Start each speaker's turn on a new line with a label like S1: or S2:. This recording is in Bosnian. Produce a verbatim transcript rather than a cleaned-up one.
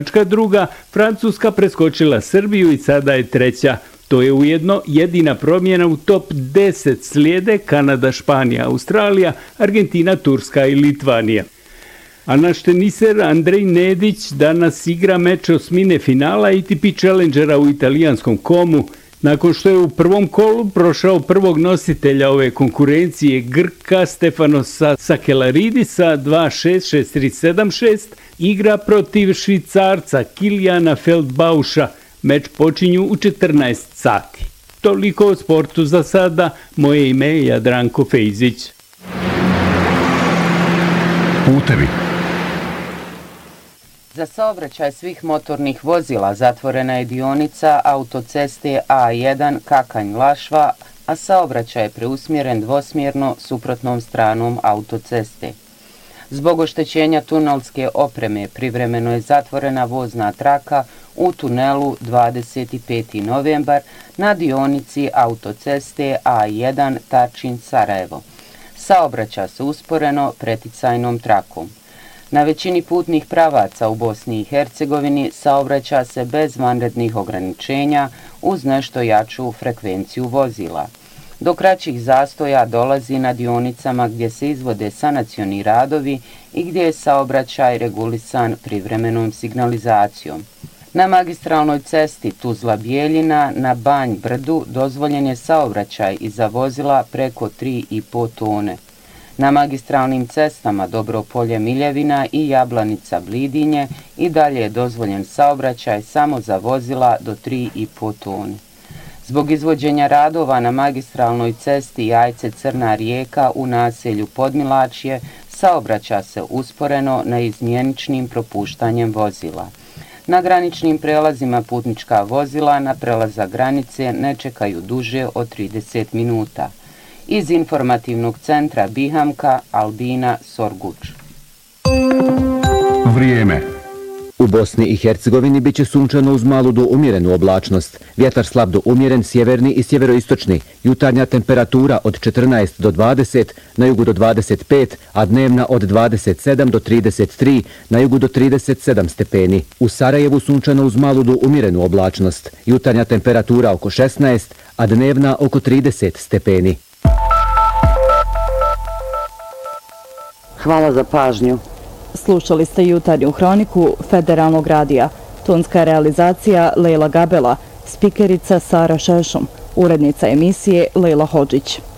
S1: druga, Francuska preskočila Srbiju i sada je treća. To je ujedno jedina promjena u top deset, slijede Kanada, Španija, Australija, Argentina, Turska i Litvanija. A naš teniser Andrej Nedić danas igra meč osmine finala A T P Challengera u italijanskom Komu. Nakon što je u prvom kolu prošao prvog nositelja ove konkurencije Grka Stefanosa Sakelaridisa dva šest, šest tri, sedam šest, igra protiv Švicarca Kilijana Feldbauša. Meč počinju u četrnaest sati. Toliko o sportu za sada. Moje ime je Jadranko Fejzić.
S2: Putevi.
S3: Za saobraćaj svih motornih vozila zatvorena je dionica autoceste A jedan Kakanj-Lašva, a saobraćaj je preusmjeren dvosmjerno suprotnom stranom autoceste. Zbog oštećenja tunelske opreme privremeno je zatvorena vozna traka u tunelu dvadeset peti novembar na dionici autoceste A jedan Tarčin-Sarajevo. Saobraća se usporeno preticajnom trakom. Na većini putnih pravaca u Bosni i Hercegovini saobraća se bez vanrednih ograničenja uz nešto jaču frekvenciju vozila. Do kraćih zastoja dolazi na dionicama gdje se izvode sanacioni radovi i gdje je saobraćaj regulisan privremenom signalizacijom. Na magistralnoj cesti Tuzla-Bijeljina na Banj Brdu dozvoljen je saobraćaj i za vozila preko tri i po tone. Na magistralnim cestama Dobropolje-Miljevina i Jablanica-Blidinje i dalje je dozvoljen saobraćaj samo za vozila do tri i po tone. Zbog izvođenja radova na magistralnoj cesti Jajce-Crna Rijeka u naselju Podmilačje saobraća se usporeno na izmjeničnim propuštanjem vozila. Na graničnim prelazima putnička vozila na prelazak granice ne čekaju duže od trideset minuta. Iz informativnog centra Bihamka, Albina Sorguč.
S2: Vrijeme.
S4: U Bosni i Hercegovini bit će sunčano uz malu do umjerenu oblačnost. Vjetar slab do umjeren, sjeverni i sjeveroistočni. Jutarnja temperatura od četrnaest do dvadeset, na jugu do dvadeset pet, a dnevna od dvadeset sedam do trideset tri, na jugu do trideset sedam stepeni. U Sarajevu sunčano uz malu do umjerenu oblačnost. Jutarnja temperatura oko šesnaest, a dnevna oko trideset stepeni.
S5: Hvala za pažnju.
S6: Slušali ste jutarnju hroniku Federalnog radija. Tonska realizacija Lejla Gabela, spikerica Sara Šešum, urednica emisije Lejla Hodžić.